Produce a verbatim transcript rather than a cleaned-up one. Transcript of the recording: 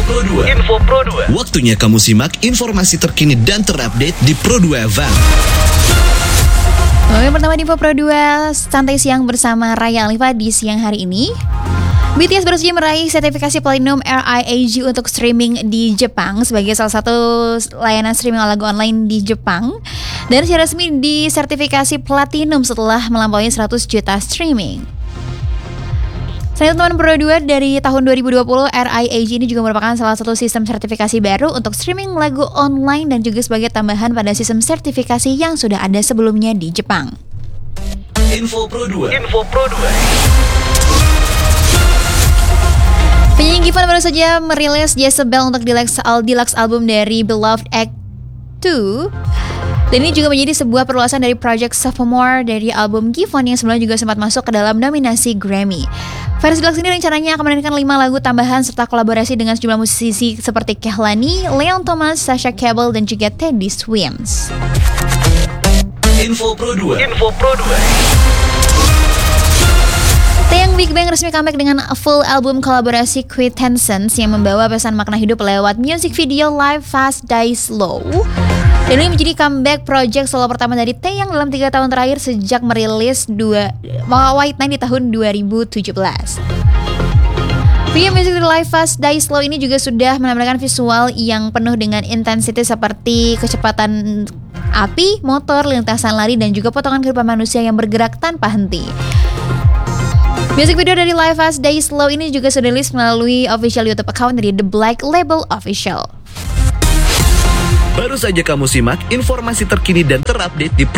Pro dua. Info Pro dua. Waktunya kamu simak informasi terkini dan terupdate di Pro dua Van. Yang pertama di Info Pro dua, santai siang bersama Raya Alifa di siang hari ini. B T S baru saja meraih sertifikasi Platinum R I A G untuk streaming di Jepang sebagai salah satu layanan streaming lagu online di Jepang. Dan secara resmi disertifikasi Platinum setelah melampaui seratus juta streaming. Selain teman Pro dua, dari tahun dua ribu dua puluh R I A G ini juga merupakan salah satu sistem sertifikasi baru untuk streaming lagu online dan juga sebagai tambahan pada sistem sertifikasi yang sudah ada sebelumnya di Jepang. Info Pro dua. Info Pro dua. Penyanyi Given baru saja merilis Jezebel untuk deluxe, deluxe album dari Beloved Act dua. Dan ini juga menjadi sebuah perluasan dari Project Sophomore dari album Given yang sebelumnya juga sempat masuk ke dalam nominasi Grammy. Versi deluxe ini rencananya akan menampilkan lima lagu tambahan serta kolaborasi dengan sejumlah musisi seperti Kehlani, Leon Thomas, Sasha Cabell, dan juga Teddy Swims. Info Pro dua. Info Pro dua. Taeyang Big Bang resmi comeback dengan full album kolaborasi Quintessence yang membawa pesan makna hidup lewat music video Live Fast Die Slow. Dan ini menjadi comeback project solo pertama dari Taeyang dalam tiga tahun terakhir sejak merilis dua White Night di tahun dua ribu tujuh belas. Video music dari Live Fast Die Slow ini juga sudah menampilkan visual yang penuh dengan intensity seperti kecepatan api, motor, lintasan lari, dan juga potongan kehidupan manusia yang bergerak tanpa henti. Music video dari Live Fast Die Slow ini juga sudah rilis melalui official YouTube account dari The Black Label Official. Baru saja kamu simak informasi terkini dan terupdate di Pro